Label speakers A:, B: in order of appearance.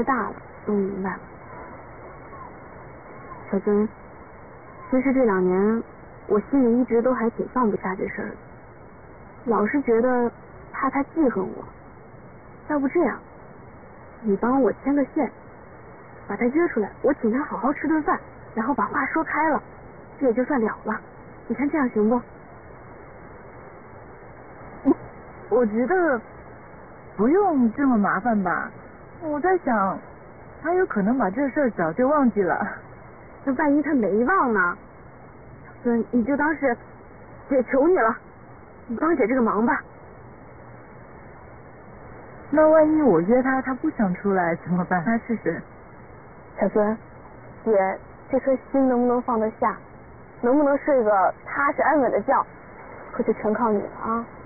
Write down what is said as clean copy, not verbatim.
A: 大了，终于明白了。小尊，其实这2年我心里一直都还挺放不下这事儿的，老是觉得怕他记恨我。要不这样，你帮我牵个线，把他约出来，我请他好好吃顿饭，然后把话说开了，这也就算了了。你看这样行不？
B: 我觉得不用这么麻烦吧。我在想，他有可能把这事儿早就忘记了。
A: 那万一他没忘呢？小孙，你就当是姐求你了，你帮姐这个忙吧。
B: 那万一我约他，他不想出来怎么办？他试试。
A: 小孙，姐这颗心能不能放得下？能不能睡个踏实安稳的觉？可就全靠你了啊。